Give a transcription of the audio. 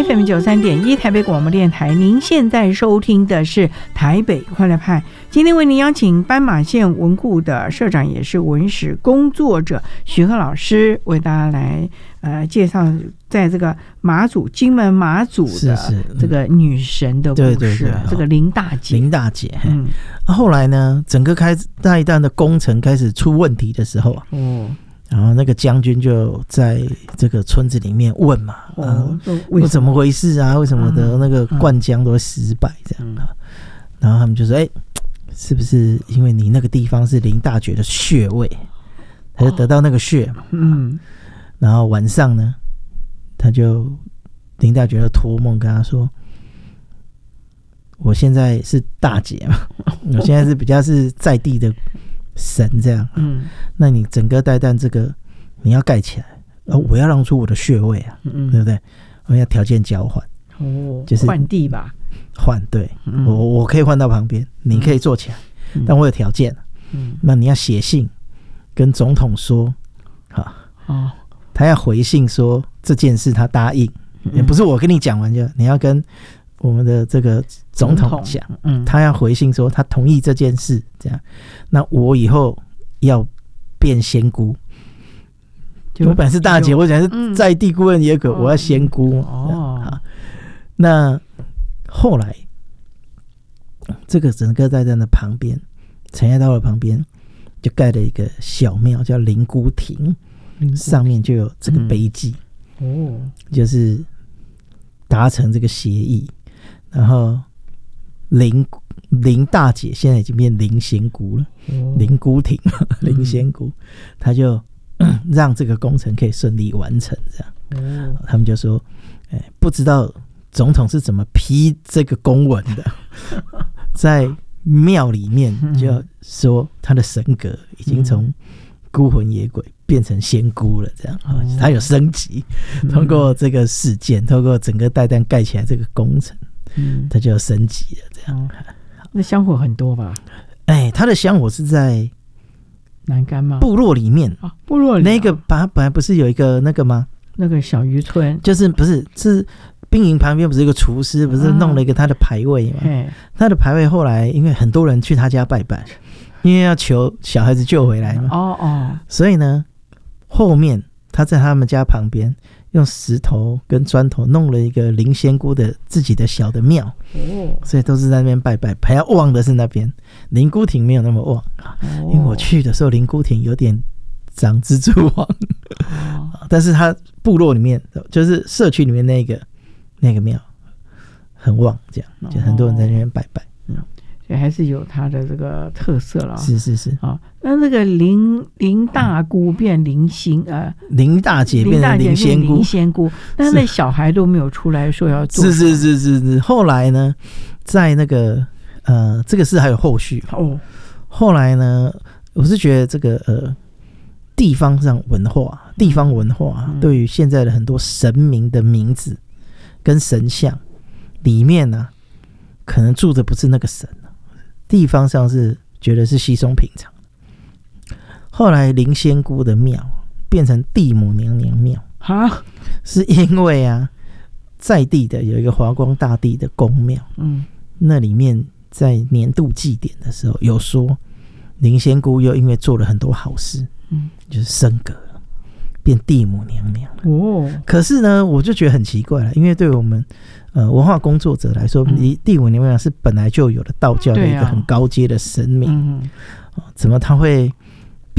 FM 93.1台北广播电台，您现在收听的是台北快乐派。今天为您邀请斑马线文库的社长，也是文史工作者许鹤老师，为大家来介绍在这个马祖金门马祖的这个女神的故事，对，这个林大姐。后来呢，整个那一段的工程开始出问题的时候然后那个将军就在这个村子里面问嘛，为怎么回事啊？为什么的那个灌浆都会失败这样然后他们就说，是不是因为你那个地方是林大姐的穴位，他就得到那个穴嘛。然后晚上呢，林大姐就托梦跟他说，我现在是大姐嘛，我现在是比较是在地的神这样，那你整个代旦这个你要盖起来，我要让出我的穴位啊，对不对？我要条件交换，就是换地吧，对，我可以换到旁边，你可以坐起来，但我有条件，那你要写信跟总统说，他要回信说这件事他答应，也不是我跟你讲完就，你要跟我们的这个总统讲，他要回信说他同意这件事，这样，那我以后要变仙姑，我本来是大姐，我想是在地孤儿野鬼，我要仙姑。那后来这个整个在的旁边，陈家道的旁边就盖了一个小庙，叫灵姑亭，上面就有这个碑记，就是达成这个协议。然后林大姐现在已经变林仙姑了，灵姑亭林仙姑，她就让这个工程可以顺利完成，这样。他们就说，不知道总统是怎么批这个公文的，在庙里面就说他的神格已经从孤魂野鬼变成仙姑了，这样，他有升级，通过这个事件，通过整个代旦盖起来这个工程。它就升级了，这样。那香火很多吧？它的香火是在南竿吗？部落里面部落里那个本来不是有一个那个吗？那个小渔村，就是不是是兵营旁边不是有一个厨师，不是弄了一个他的牌位吗？他的牌位后来因为很多人去他家拜拜，因为要求小孩子救回来嘛。所以呢，后面他在他们家旁边。用石头跟砖头弄了一个灵仙姑的自己的小的庙，所以都是在那边拜拜，还要旺的是那边。灵姑亭没有那么旺，因为我去的时候灵姑亭有点长蜘蛛网，但是它部落里面就是社区里面那个庙很旺，这样就很多人在那边拜拜。还是有它的这个特色了，是那这个林大姑变林大姐变成林仙姑，但那小孩都没有出来说要做。是。后来呢，在那个这个事还有后续后来呢，我是觉得这个地方文化对于现在的很多神明的名字跟神像里面呢，可能住的不是那个神。地方上是觉得是稀松平常，后来灵仙姑的庙变成地母娘娘庙，是因为在地的有一个华光大帝的宫庙，那里面在年度祭典的时候有说，灵仙姑又因为做了很多好事，就是升格了，变地母娘娘。可是呢，我就觉得很奇怪了，因为对我们文化工作者来说，地母娘娘是本来就有的道教的一个很高阶的神明，怎么他会